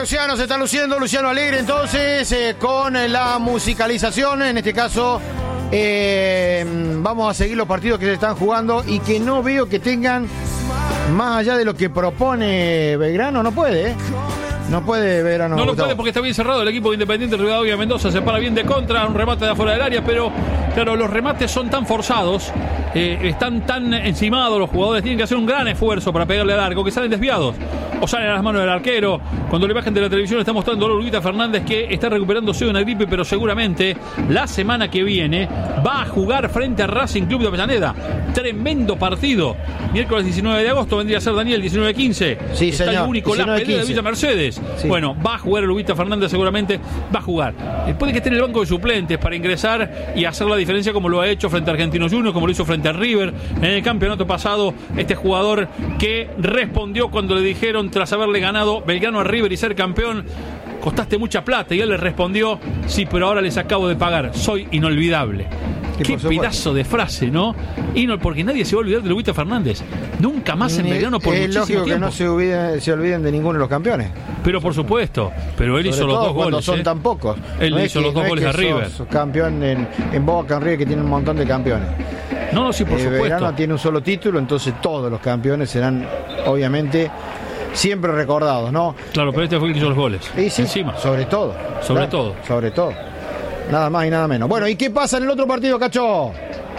Luciano se está luciendo, Luciano Alegre, entonces, con la musicalización. En este caso, vamos a seguir los partidos que se están jugando y que no veo que tengan, más allá de lo que propone Belgrano, no puede, No puede Belgrano. No lo puede porque está bien cerrado el equipo de Independiente Rivadavia Mendoza. Se para bien de contra, un remate de afuera del área, pero claro, los remates son tan forzados, están tan encimados, los jugadores tienen que hacer un gran esfuerzo para pegarle al arco, que salen desviados o salen a las manos del arquero. Cuando la imagen de la televisión está mostrando a Luguita Fernández, que está recuperándose de una gripe, pero seguramente la semana que viene va a jugar frente a Racing Club de Avellaneda. Tremendo partido. Miércoles 19 de agosto vendría a ser Daniel, 19-15. Sí, está señor. el único la pelea de Villa Mercedes. Sí. Bueno, va a jugar Luguita Fernández, seguramente va a jugar. Puede que esté en el banco de suplentes para ingresar y hacer la diferencia, como lo ha hecho frente a Argentinos Juniors, como lo hizo frente a River en el campeonato pasado. Este jugador que respondió cuando le dijeron, tras haberle ganado Belgrano a River y ser campeón, costaste mucha plata, y él le respondió, sí, pero ahora les acabo de pagar, soy inolvidable. Qué pedazo de frase, ¿no? Y no, porque nadie se va a olvidar de Luguita Fernández. Nunca más en Belgrano por muchísimo tiempo. Es lógico que no se olviden de ninguno de los campeones. Pero por supuesto, pero él hizo los dos goles. Son tan pocos. Él hizo los dos goles a River. Sos campeón en Boca, en River, que tiene un montón de campeones. No, sí, por supuesto. Belgrano tiene un solo título, entonces todos los campeones serán, obviamente, siempre recordados, ¿no? Claro, pero este fue el que hizo los goles. Sí, encima. Sobre todo. Sobre todo. Nada más y nada menos. Bueno, ¿y qué pasa en el otro partido, Cacho?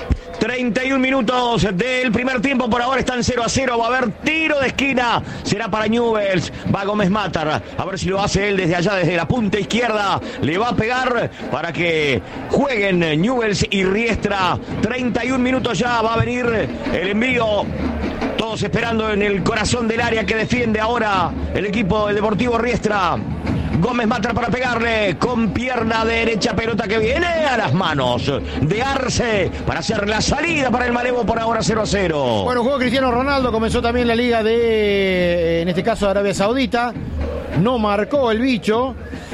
31 minutos del primer tiempo, por ahora están 0-0, va a haber tiro de esquina, será para Newell's, va Gómez Matar, a ver si lo hace él desde allá, desde la punta izquierda, le va a pegar para que jueguen Newell's y Riestra. 31 minutos ya, va a venir el envío, todos esperando en el corazón del área que defiende ahora el equipo del Deportivo Riestra. Gómez Matar para pegarle con pierna derecha, pelota que viene a las manos de Arce para hacer la salida para el Malevo, por ahora 0-0. Bueno, jugó Cristiano Ronaldo, comenzó también la liga de, en este caso, de Arabia Saudita. No marcó el bicho.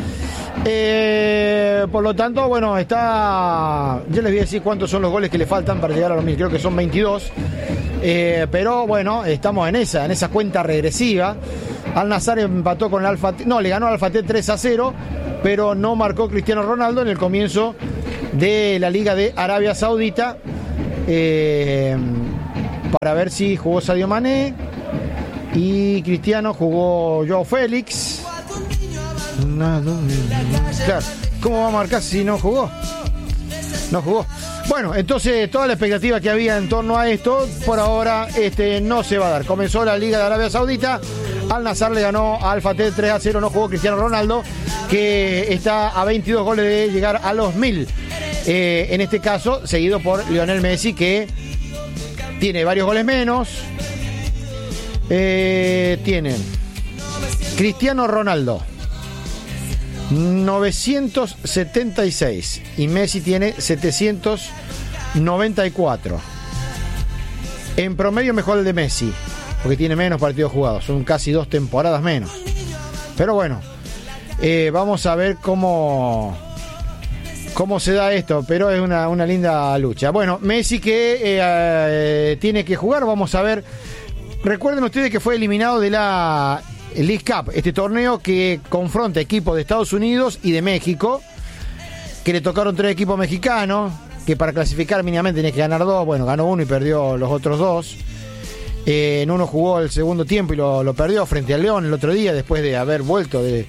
Por lo tanto, bueno, está... Yo les voy a decir cuántos son los goles que le faltan para llegar a los 1000. Creo que son 22. Pero bueno, estamos en esa cuenta regresiva. Al Nassr empató con el Al-Fateh. No, le ganó al Al-Fateh 3-0, pero no marcó Cristiano Ronaldo en el comienzo de la Liga de Arabia Saudita. Para ver si jugó Sadio Mané y Cristiano jugó Joao Félix. Claro, ¿cómo va a marcar si no jugó? No jugó. Bueno, entonces toda la expectativa que había en torno a esto, por ahora no se va a dar. Comenzó la Liga de Arabia Saudita. Al Nassr le ganó a Al-Fateh 3-0, no jugó Cristiano Ronaldo, que está a 22 goles de llegar a los 1000. En este caso, seguido por Lionel Messi, que tiene varios goles menos. Tienen Cristiano Ronaldo 976 y Messi tiene 794. En promedio mejor el de Messi, porque tiene menos partidos jugados, son casi 2 temporadas menos. Pero bueno, vamos a ver cómo se da esto, pero es una linda lucha. Bueno, Messi que tiene que jugar, vamos a ver. Recuerden ustedes que fue eliminado de la League Cup, este torneo que confronta equipos de Estados Unidos y de México, que le tocaron 3 equipos mexicanos, que para clasificar mínimamente tenía que ganar 2, bueno, ganó 1 y perdió los otros 2. En uno jugó el segundo tiempo y lo perdió frente al León el otro día, después de haber vuelto de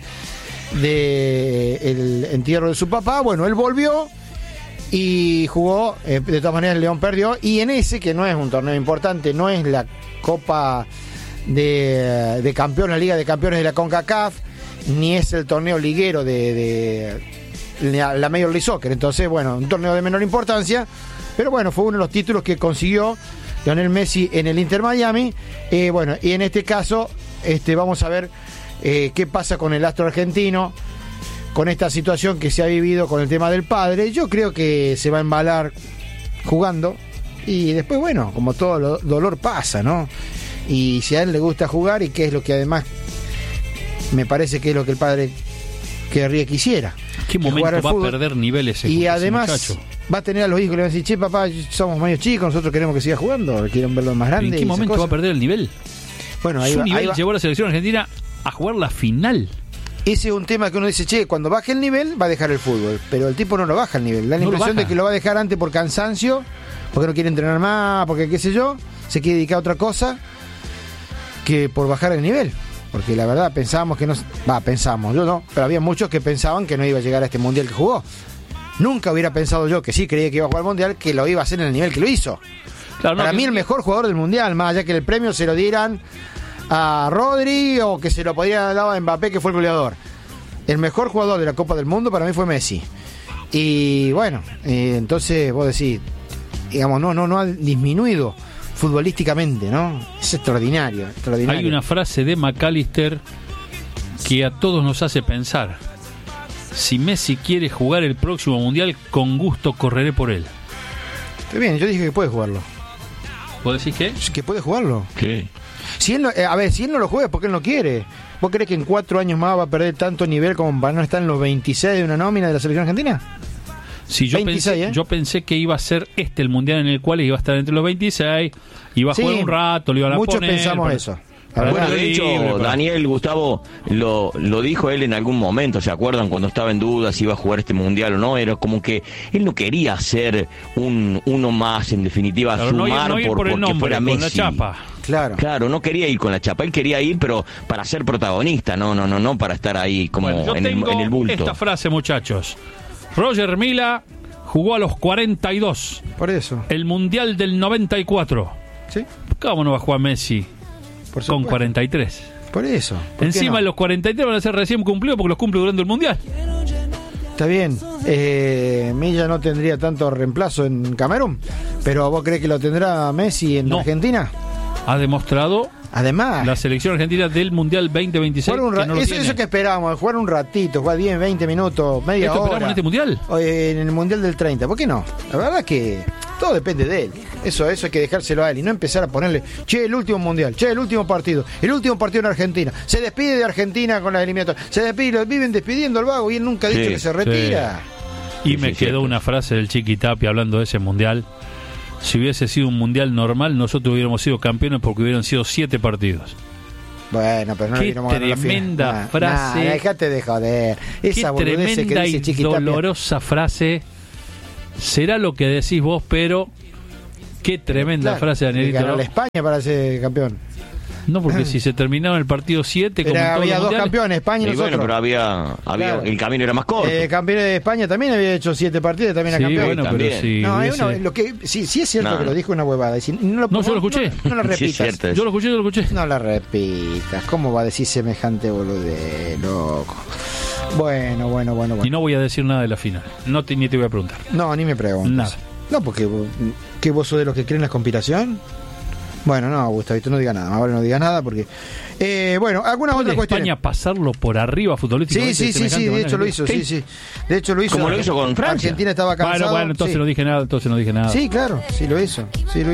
el entierro de su papá. Bueno, él volvió y jugó, de todas maneras el León perdió, y en ese, que no es un torneo importante, no es la Copa de Campeones, la Liga de Campeones de la CONCACAF, ni es el torneo liguero de la Major League Soccer. Entonces, bueno, un torneo de menor importancia, pero bueno, fue uno de los títulos que consiguió Lionel Messi en el Inter Miami. Bueno, y en este caso vamos a ver qué pasa con el astro argentino, con esta situación que se ha vivido con el tema del padre. Yo creo que se va a embalar jugando, y después, bueno, como todo dolor pasa, ¿no? Y si a él le gusta jugar, y que es lo que además me parece que es lo que el padre quisiera. ¿Qué momento va a perder niveles? Y además va a tener a los hijos que le van a decir: che, papá, somos medio chicos, nosotros queremos que siga jugando, quieren verlo más grande. ¿En qué momento va a perder el nivel? Bueno, ahí su nivel llevó a la selección argentina a jugar la final. ese es un tema que uno dice, che, cuando baje el nivel va a dejar el fútbol, pero el tipo no lo baja el nivel, da la impresión de que lo va a dejar antes por cansancio, porque no quiere entrenar más, porque qué sé yo, se quiere dedicar a otra cosa que por bajar el nivel, porque la verdad pensábamos que no, yo no, pero había muchos que pensaban que no iba a llegar a este mundial que jugó. Nunca hubiera pensado yo, que sí creía que iba a jugar al mundial, que lo iba a hacer en el nivel que lo hizo. Claro, para mí el mejor jugador del mundial, más allá que el premio se lo dieran a Rodri o que se lo podían haber dado a Mbappé, que fue el goleador. El mejor jugador de la Copa del Mundo para mí fue Messi. Y bueno, entonces vos decís, digamos, no ha disminuido futbolísticamente, ¿no? Es extraordinario. Hay una frase de McAllister que a todos nos hace pensar: si Messi quiere jugar el próximo mundial, con gusto correré por él. Está bien, yo dije que puede jugarlo. ¿Vos decís qué? Que puede jugarlo. ¿Qué? Si él si él no lo juega, porque él no quiere. ¿Vos crees que en 4 años más va a perder tanto nivel como para no estar en los 26 de una nómina de la selección argentina? Sí, yo pensé que iba a ser el mundial en el cual iba a estar entre los 26, iba a jugar un rato, lo iban a muchos poner. Muchos pensamos eso. Bueno, de hecho, Daniel, Gustavo, lo dijo él en algún momento, ¿se acuerdan? Cuando estaba en duda si iba a jugar este mundial o no, era como que él no quería ser uno más, en definitiva, claro, sumar no ir por el nombre, fuera Messi. Con la chapa. Claro, no quería ir con la chapa, él quería ir, pero para ser protagonista, no para estar ahí como en el bulto. Esta frase, muchachos. Roger Mila jugó a los 42. Por eso. El mundial del 94. ¿Sí? ¿Cómo no va a jugar Messi? Con 43. Por eso. Encima de los 43 van a ser recién cumplidos porque los cumple durante el mundial. Está bien. Milla no tendría tanto reemplazo en Camerún, pero ¿vos crees que lo tendrá Messi en Argentina? Ha demostrado, además, la selección argentina del Mundial 2026 eso que esperábamos, jugar un ratito, jugar 10, 20 minutos, media hora. ¿Esto esperamos en este mundial? En el mundial del 30, ¿por qué no? La verdad es que todo depende de él. Eso hay que dejárselo a él y no empezar a ponerle, el último mundial, el último partido en Argentina. Se despide de Argentina con las eliminatorias. Se despide, viven despidiendo al vago y él nunca ha dicho que se retira. Sí. Y me quedó una frase del Chiqui Tapia hablando de ese mundial. Si hubiese sido un mundial normal, nosotros hubiéramos sido campeones porque hubieran sido 7 partidos. Bueno, pero no. Qué tremenda frase. Déjate de joder. Esa qué tremenda y dolorosa frase. Será lo que decís vos, pero qué tremenda frase de Danielito. Ganó la España para ser campeón. No, porque si se terminaba el partido 7, como había 2 campeones, España y nosotros. Bueno, pero había claro. El camino era más corto. El campeón de España también había hecho 7 partidos, también era campeón. Bueno, también. Pero sí, no, sí es cierto que lo dijo una huevada. Yo lo escuché. No lo repitas. Sí, yo lo escuché. No la repitas. ¿Cómo va a decir semejante boludez, loco? Bueno. Y no voy a decir nada de la final. Ni te voy a preguntar. No, ni me preguntes. Nada. No, porque vos sos de los que creen la conspiración. Bueno, no, Gustavito, no diga nada. Ahora no diga nada porque... algunas otras cuestiones. España pasarlo por arriba futbolísticamente? Sí, de hecho lo hizo, sí. De hecho lo hizo. Como lo hizo con Francia. Argentina estaba cansado. Bueno, entonces no dije nada, Sí, claro, sí lo hizo.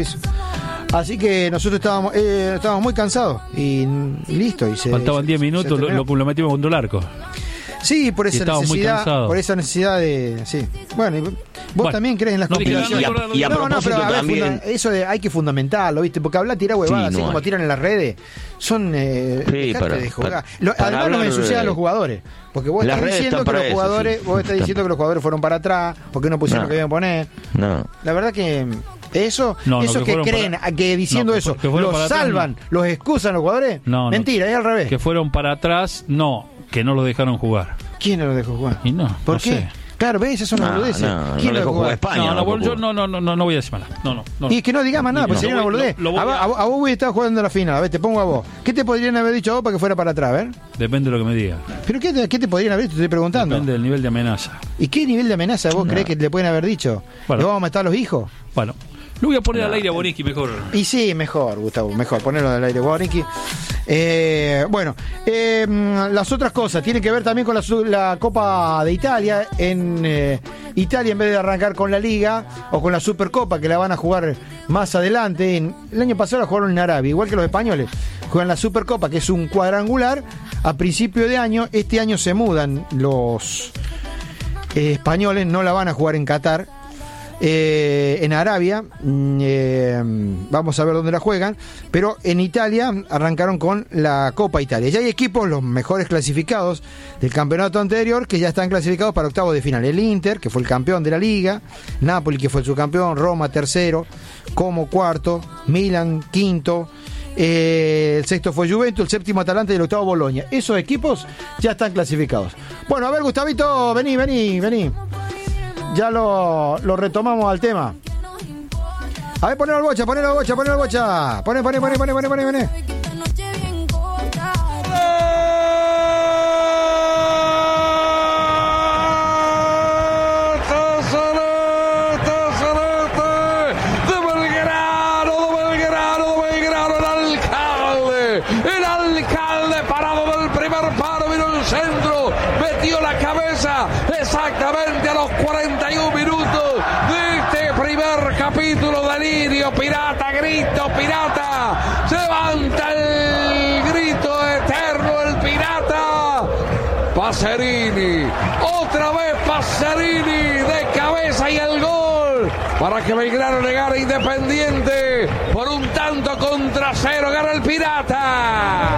Así que nosotros estábamos muy cansados y listo. Faltaban 10 minutos, lo metimos contra el arco. Sí, por esa necesidad de... Sí. Bueno, vos también crees en las conspiraciones. Y a propósito también... Eso hay que fundamentarlo, ¿viste? Porque hablar, tirar huevadas, así como tiran en las redes, son... de jugar. Además nos ensucian a los jugadores. Porque vos estás diciendo que los jugadores fueron para atrás, porque no pusieron lo que iban a poner. No. La verdad que... Eso que creen, que diciendo eso, los salvan, los excusan los jugadores. Mentira, es al revés. Que fueron para atrás, que no lo dejaron jugar. ¿Quién no lo dejó jugar? Y no. ¿Por qué? Sé. Claro, ves, eso no lo dice. ¿Quién lo dejó jugar? España, yo no voy a decir nada. No. Y que no digas más nada, porque sería una boludez. A vos voy a estar jugando la final, a ver, te pongo a vos. ¿Qué te podrían haber dicho a vos para que fuera para atrás, a ver? Depende de lo que me digas. ¿Pero qué te podrían haber dicho? Te estoy preguntando. Depende del nivel de amenaza. ¿Y qué nivel de amenaza vos creés que le pueden haber dicho? ¿Le vamos a matar a los hijos? Bueno. Lo voy a poner al aire a Borinqui mejor. Y sí, mejor, Gustavo, ponerlo al aire a Borinqui. Las otras cosas tienen que ver también con la Copa de Italia. En Italia, en vez de arrancar con la Liga o con la Supercopa, que la van a jugar más adelante, el año pasado la jugaron en Arabia, igual que los españoles. Juegan la Supercopa, que es un cuadrangular, a principio de año. Este año se mudan los españoles, no la van a jugar en Qatar. en Arabia. Vamos a ver dónde la juegan. Pero en Italia arrancaron con la Copa Italia. Ya hay equipos, los mejores clasificados del campeonato anterior, que ya están clasificados para octavos de final. El Inter, que fue el campeón de la Liga, Napoli, que fue el subcampeón, Roma tercero, Como cuarto, Milan quinto, el sexto fue Juventus, el séptimo Atalanta y el octavo Boloña. Esos equipos ya están clasificados. Bueno, a ver, Gustavito, vení. Ya lo retomamos al tema. A ver, ponelo al Bocha. Poné. El alcalde parado del primer paro, vino el centro, metió la cabeza exactamente a los 41 minutos de este primer capítulo. Delirio pirata, grito pirata, se levanta el grito eterno el pirata. Pacerini, otra vez Pacerini de cabeza y el gol para que Belgrano le gane Independiente por 1-0. Gana el pirata.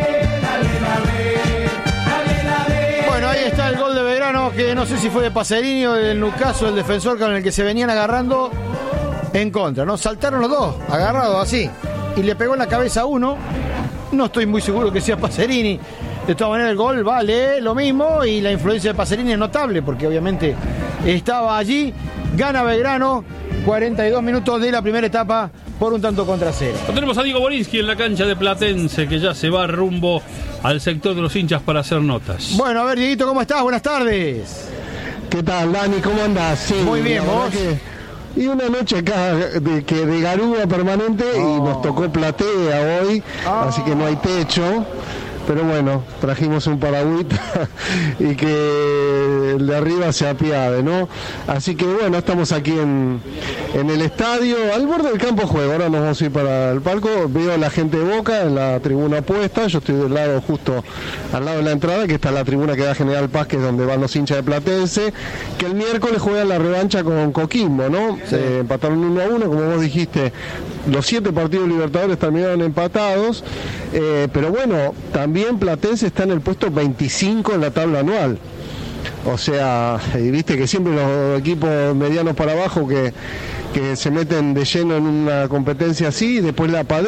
Bueno, ahí está el gol de Belgrano, que no sé si fue de Pacerini o del Nucaso, el defensor con el que se venían agarrando en contra, ¿no? Saltaron los dos, agarrados así, y le pegó en la cabeza a uno. No estoy muy seguro que sea Pacerini. De todas maneras, el gol vale lo mismo y la influencia de Pacerini es notable, porque obviamente estaba allí. Gana Belgrano, 42 minutos de la primera etapa por 1-0. Lo tenemos a Diego Borinsky en la cancha de Platense, que ya se va rumbo al sector de los hinchas para hacer notas. Bueno, a ver, Dieguito, ¿cómo estás? Buenas tardes. ¿Qué tal, Dani? ¿Cómo andás? Sí, muy bien, ¿vos? Y una noche acá de garúa permanente y nos tocó platea hoy, así que no hay techo. Pero bueno, trajimos un paragüita y que el de arriba se apiade, ¿no? Así que bueno, estamos aquí en el estadio, al borde del campo de juego. Ahora nos vamos a ir para el palco. Veo a la gente de Boca en la tribuna opuesta. Yo estoy del lado justo al lado de la entrada, que está la tribuna que da General Paz, que es donde van los hinchas de Platense, que el miércoles juegan la revancha con Coquimbo, ¿no? Sí. Empataron 1-1, como vos dijiste. Los 7 partidos Libertadores terminaron empatados, pero bueno, también Platense está en el puesto 25 en la tabla anual. O sea, viste que siempre los equipos medianos para abajo que se meten de lleno en una competencia así, y después la